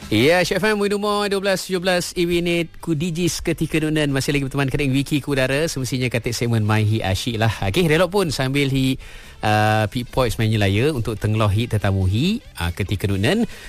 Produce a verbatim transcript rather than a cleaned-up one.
Ya, Syed F M Widumor dua belas tujuh belas minit ku digis ketika nunan masih lagi berteman dengan Wiki ku udara semestinya katik segmen Mai Hi Asyik lah. Okey, relok pun sambil hi uh, Pit Points Menyu Laya untuk tengloh hi tetamu hi uh, ketika nunan.